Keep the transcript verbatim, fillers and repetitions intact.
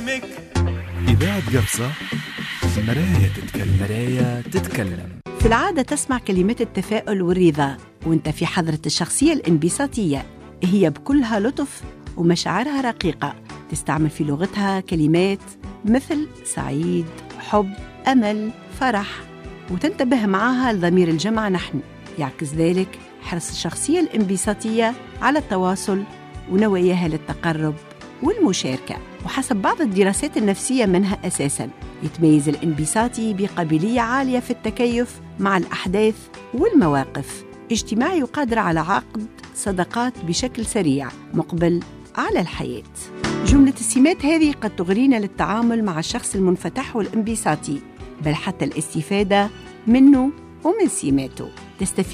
بكلمك. إذاعة قفصة، مراية تتكلم. مراية تتكلم. في العادة تسمع كلمات التفاؤل والرضا وانت في حضرة الشخصية الانبساطية، هي بكلها لطف ومشاعرها رقيقة، تستعمل في لغتها كلمات مثل سعيد، حب، أمل، فرح، وتنتبه معها لضمير الجمع نحن. يعكس ذلك حرص الشخصية الانبساطية على التواصل ونواياها للتقرب والمشاركة. وحسب بعض الدراسات النفسية منها أساساً يتميز الانبساطي بقابلية عالية في التكيف مع الأحداث والمواقف، اجتماعي وقادر على عقد صداقات بشكل سريع، مقبل على الحياة. جملة السمات هذه قد تغرينا للتعامل مع الشخص المنفتح والانبساطي، بل حتى الاستفادة منه ومن سماته. تستفيد